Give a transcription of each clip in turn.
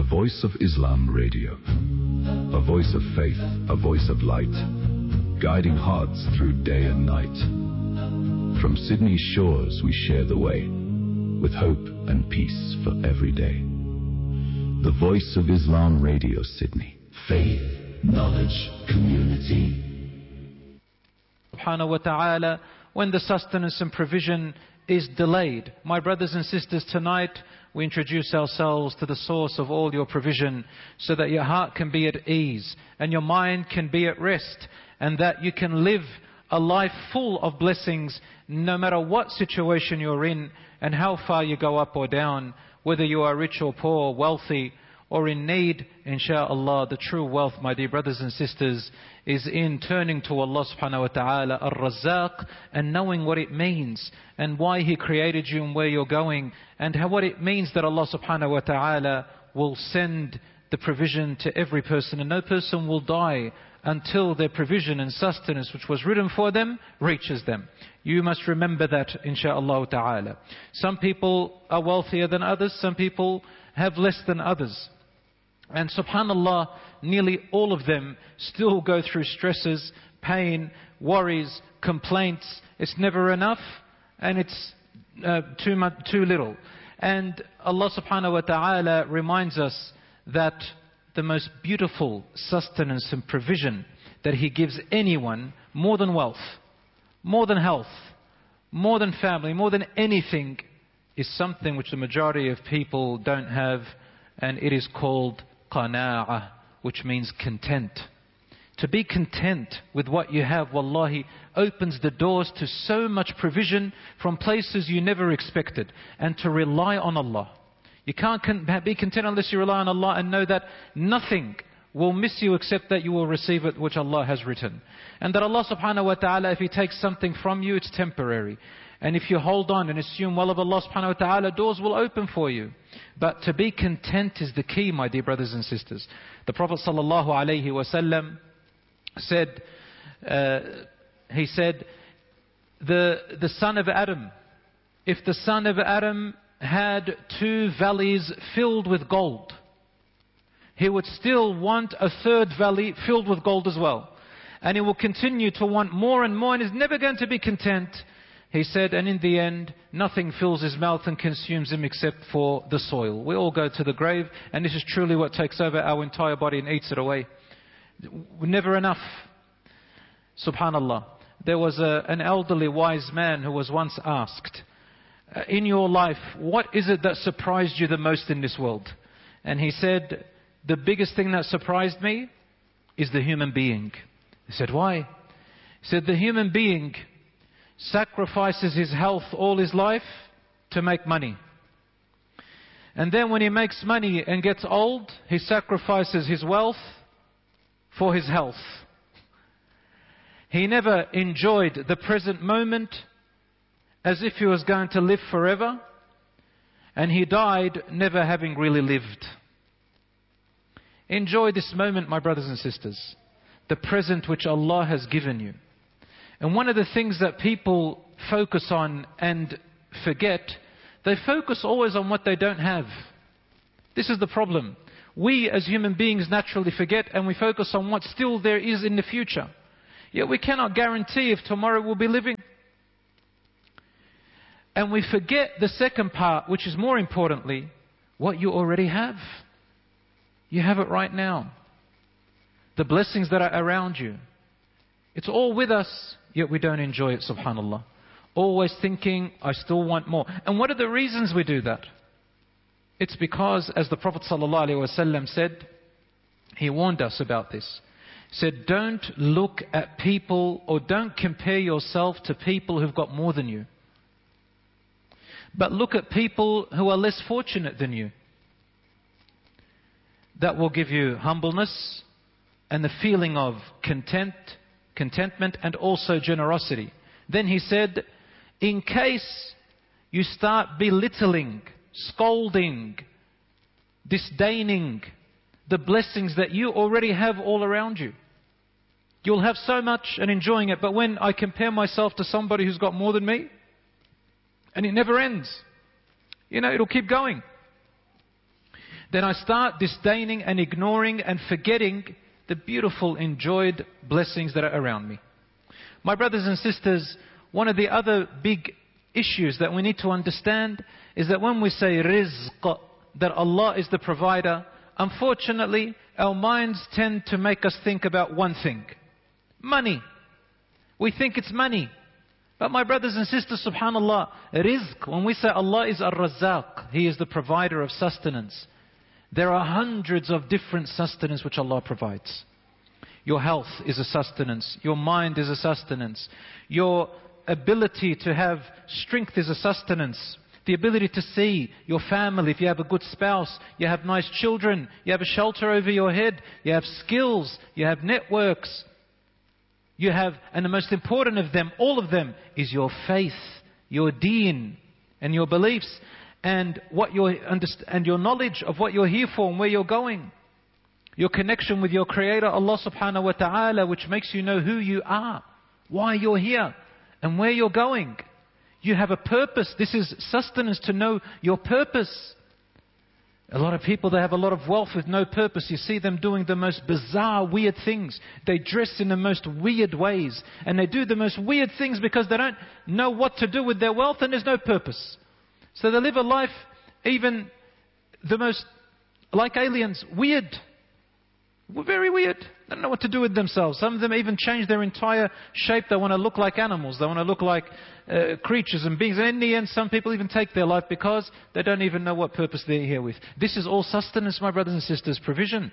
Voice of Islam Radio. A voice of faith, a voice of light, guiding hearts through day and night. From Sydney's shores we share the way, with hope and peace for every day. The Voice of Islam Radio, Sydney. Faith, knowledge, community. Subhanahu wa ta'ala, when the sustenance and provision is delayed. My brothers and sisters, tonight we introduce ourselves to the source of all your provision, so that your heart can be at ease and your mind can be at rest, and that you can live a life full of blessings no matter what situation you're in and how far you go up or down, whether you are rich or poor, wealthy or in need. Insha'Allah, the true wealth, my dear brothers and sisters, is in turning to Allah subhanahu wa ta'ala, Ar-Razzaq, and knowing what it means and why He created you and where you're going, and what it means that Allah subhanahu wa ta'ala will send the provision to every person, and no person will die until their provision and sustenance which was written for them reaches them. You must remember that, insha'Allah ta'ala. Some people are wealthier than others, some people have less than others. And subhanallah, nearly all of them still go through stresses, pain, worries, complaints. It's never enough, and it's too little. And Allah subhanahu wa ta'ala reminds us that the most beautiful sustenance and provision that He gives anyone, more than wealth, more than health, more than family, more than anything, is something which the majority of people don't have, and it is called qana'ah, which means content. To be content with what you have, wallahi, opens the doors to so much provision from places you never expected, and to rely on Allah. You can't be content unless you rely on Allah and know that nothing will miss you except that you will receive it which Allah has written. And that Allah subhanahu wa ta'ala, if He takes something from you, it's temporary. And if you hold on and assume well of Allah subhanahu wa ta'ala, doors will open for you. But to be content is the key, my dear brothers and sisters. The Prophet sallallahu alaihi wasallam said, he said, the son of Adam, if the son of Adam had 2 valleys filled with gold, he would still want a 3rd valley filled with gold as well. And he will continue to want more and more, and is never going to be content. He said, and in the end, nothing fills his mouth and consumes him except for the soil. We all go to the grave, and this is truly what takes over our entire body and eats it away. Never enough. Subhanallah. There was an elderly wise man who was once asked, in your life, what is it that surprised you the most in this world? And he said, the biggest thing that surprised me is the human being. He said, why? He said, the human being sacrifices his health all his life to make money. And then when he makes money and gets old, he sacrifices his wealth for his health. He never enjoyed the present moment as if he was going to live forever, and he died never having really lived. Enjoy this moment, my brothers and sisters, the present which Allah has given you. And one of the things that people focus on and forget, they focus always on what they don't have. This is the problem. We as human beings naturally forget, and we focus on what still there is in the future. Yet we cannot guarantee if tomorrow we'll be living. And we forget the second part, which is more importantly, what you already have. You have it right now. The blessings that are around you. It's all with us, yet we don't enjoy it, subhanallah. Always thinking, I still want more. And what are the reasons we do that? It's because, as the Prophet ﷺ said, he warned us about this. He said, don't look at people, or don't compare yourself to people who've got more than you. But look at people who are less fortunate than you. That will give you humbleness and the feeling of contentment, and also generosity. Then he said, in case you start belittling, scolding, disdaining the blessings that you already have all around you. You'll have so much and enjoying it, but when I compare myself to somebody who's got more than me, and it never ends, it'll keep going. then I start disdaining and ignoring and forgetting the beautiful, enjoyed blessings that are around me. My brothers and sisters, one of the other big issues that we need to understand is that when we say rizq, that Allah is the provider, unfortunately, our minds tend to make us think about one thing: money. We think it's money. But my brothers and sisters, subhanallah, rizq, when we say Allah is Ar-Razzaq, He is the provider of sustenance, there are hundreds of different sustenance which Allah provides. Your health is a sustenance. Your mind is a sustenance. Your ability to have strength is a sustenance. The ability to see your family, if you have a good spouse, you have nice children, you have a shelter over your head, you have skills, you have networks. You have, and the most important of them, all of them, is your faith, your deen, and your beliefs, and your knowledge of what you're here for and where you're going. Your connection with your Creator, Allah subhanahu wa ta'ala, which makes you know who you are, why you're here, and where you're going. You have a purpose. This is sustenance, to know your purpose. A lot of people, they have a lot of wealth with no purpose. You see them doing the most bizarre, weird things. They dress in the most weird ways. And they do the most weird things because they don't know what to do with their wealth, and there's no purpose. So they live a life even the most like aliens. Weird. Very weird. They don't know what to do with themselves. Some of them even change their entire shape. They want to look like animals. They want to look like creatures and beings. And in the end, some people even take their life because they don't even know what purpose they're here with. This is all sustenance, my brothers and sisters, provision.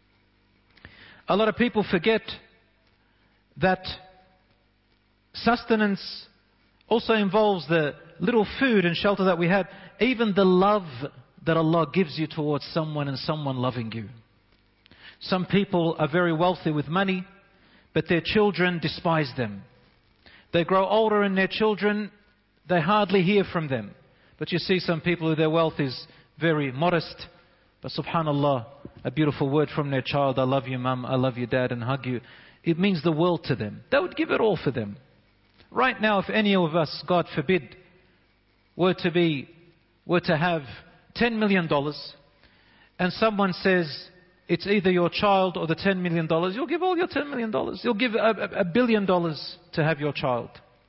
A lot of people forget that sustenance also involves the little food and shelter that we have. Even the love that Allah gives you towards someone and someone loving you. Some people are very wealthy with money, but their children despise them. They grow older and their children, they hardly hear from them. But you see some people who their wealth is very modest, but subhanallah, a beautiful word from their child: I love you mum, I love you dad, and hug you. It means the world to them. They would give it all for them. Right now, if any of us, God forbid, were to have $10 million, and someone says, it's either your child or the $10 million, you'll give all your $10 million. You'll give $1 billion to have your child.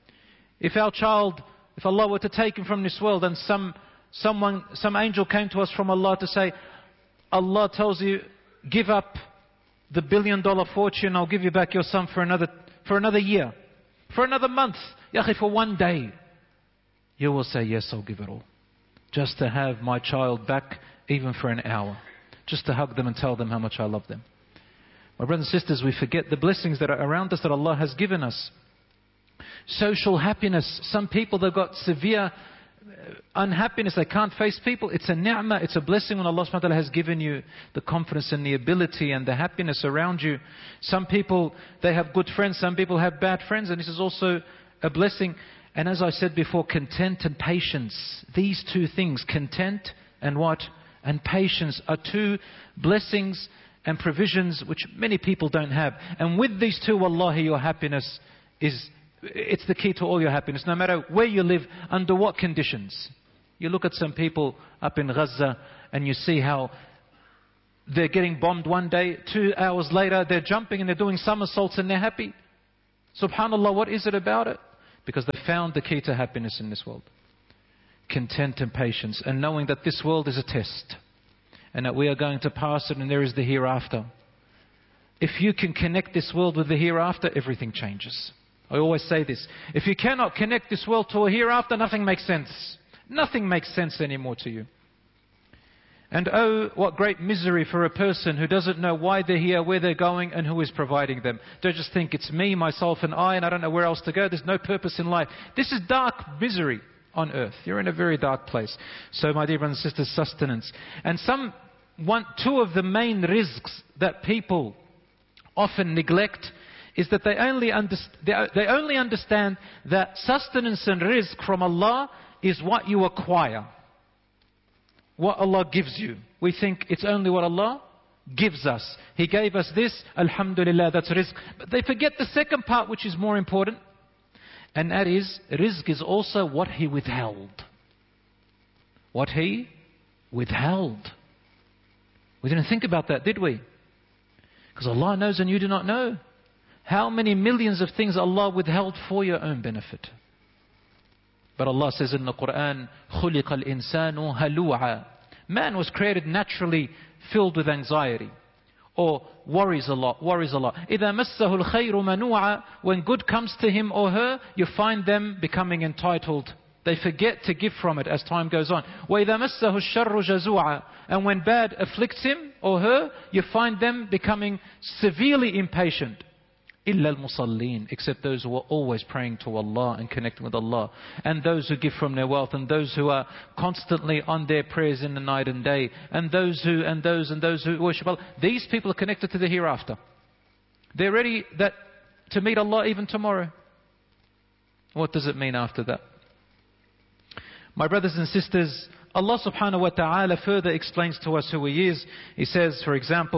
If Allah were to take him from this world, and some angel came to us from Allah to say, Allah tells you, give up the $1 billion fortune, I'll give you back your son for another year, for another month, for one day. You will say, yes, I'll give it all. Just to have my child back, even for an hour. Just to hug them and tell them how much I love them. My brothers and sisters, we forget the blessings that are around us that Allah has given us. Social happiness. Some people, they've got severe unhappiness. They can't face people. It's a ni'mah. It's a blessing when Allah subhanahu wa ta'ala has given you the confidence and the ability and the happiness around you. Some people, they have good friends. Some people have bad friends. And this is also a blessing. And as I said before, content and patience. These two things, content and what? And patience, are two blessings and provisions which many people don't have. And with these two, wallahi, your happiness it's the key to all your happiness, no matter where you live, under what conditions. You look at some people up in Gaza and you see how they're getting bombed one day, 2 hours later they're jumping and they're doing somersaults and they're happy. Subhanallah, what is it about it? Because they found the key to happiness in this world. Content and patience, and knowing that this world is a test and that we are going to pass it and there is the hereafter. If you can connect this world with the hereafter, everything changes. I always say this: if you cannot connect this world to a hereafter, nothing makes sense. Nothing makes sense anymore to you. And oh, what great misery for a person who doesn't know why they're here, where they're going, and who is providing them. They just think it's me, myself and I don't know where else to go. There's no purpose in life. This is dark misery on earth. You're in a very dark place. So my dear brothers and sisters, sustenance. And two of the main rizqs that people often neglect is that they only understand that sustenance and rizq from Allah is what you acquire. What Allah gives you. We think it's only what Allah gives us. He gave us this, alhamdulillah, that's rizq. But they forget the second part, which is more important. And that is, rizq is also what He withheld. What He withheld. We didn't think about that, did we? Because Allah knows and you do not know. How many millions of things Allah withheld for your own benefit. But Allah says in the Quran, خُلِقَ الْإِنسَانُ هَلُوعًا. Man was created naturally filled with anxiety. Or worries a lot. إِذَا مَسَّهُ الْخَيْرُ مَنُوعًا. When good comes to him or her, you find them becoming entitled. They forget to give from it as time goes on. وَإِذَا مَسَّهُ الشَّرُّ جَزُوعًا. And when bad afflicts him or her, you find them becoming severely impatient. إِلَّا الْمُصَلِّينَ. Except those who are always praying to Allah and connecting with Allah. And those who give from their wealth. And those who are constantly on their prayers in the night and day. And those who worship Allah. These people are connected to the hereafter. They're ready to meet Allah even tomorrow. What does it mean after that? My brothers and sisters, Allah subhanahu wa ta'ala further explains to us who He is. He says, for example,